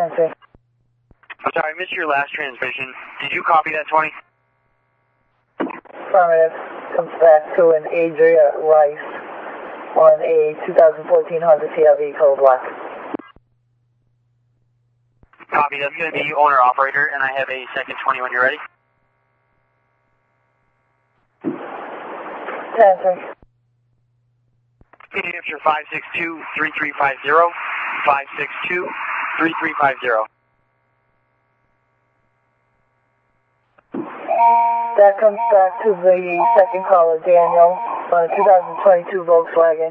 10-3. I'm sorry, I missed your last transmission. Did you copy that 20? Affirmative. Comes back to an Adria Rice on a 2014 Honda CRV code black. Copy, that's going to be owner-operator, and I have a second 20 when you're ready. 10-3. New Hampshire 562-3350, 562-3350. That comes back to the second caller, Daniel, on a 2022 Volkswagen.